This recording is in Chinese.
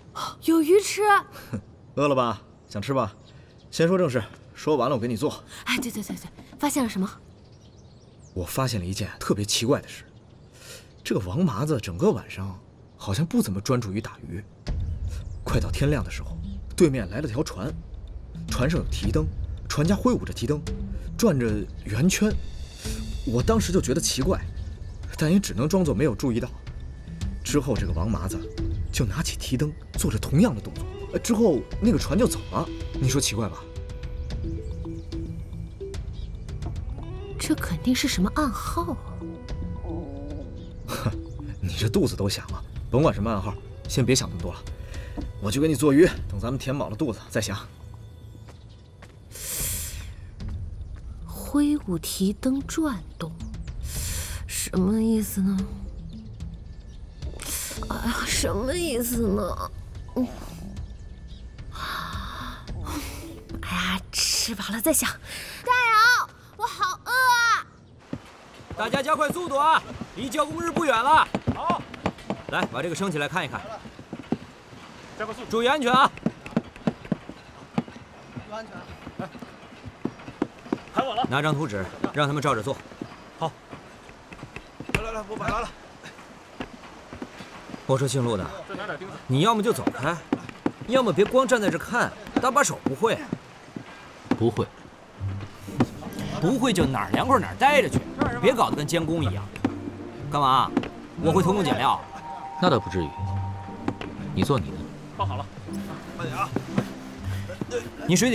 有鱼吃。 饿了吧？想吃吧？先说正事，说完了我给你做。 哎，对，发现了什么？ 我发现了一件特别奇怪的事，这个王麻子整个晚上好像不怎么专注于打鱼。快到天亮的时候，对面来了条船，船上有提灯，船家挥舞着提灯，转着圆圈。我当时就觉得奇怪，但也只能装作没有注意到。之后这个王麻子就拿起提灯，做着同样的动作，之后那个船就走了。你说奇怪吧？ 这肯定是什么暗号啊！ 哼，你这肚子都响了，甭管什么暗号，先别想那么多了。我去给你做鱼，等咱们填饱了肚子再想。 挥舞提灯转动，什么意思呢？哎呀，什么意思呢？哎呀，吃饱了再想。加油！我好饿啊！ 大家加快速度啊，离交工日不远了。好，来把这个升起来看一看。加快速度，注意安全啊！ 注意安全。 来，拍稳了。拿张图纸，让他们照着做。好。 来，我摆完了。 我说姓陆的，你要么就走开，要么别光站在这看，搭把手不会。 不会。 不会就哪儿凉快哪儿待着去，别搞得跟监工一样。干嘛？我会偷工减料？ 那倒不至于。你做你的。 放好了，慢点啊。 你水姐。